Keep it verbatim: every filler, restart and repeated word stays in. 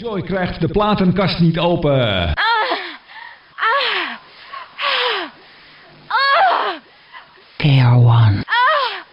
Joy krijgt de platenkast niet open. K R one.